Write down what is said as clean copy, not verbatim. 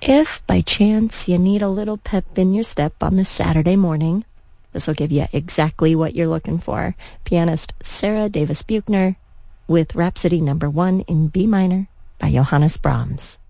If by chance you need a little pep in your step on this Saturday morning, this will give you exactly what you're looking for. Pianist Sarah Davis Buchner with Rhapsody No. 1 in B minor by Johannes Brahms.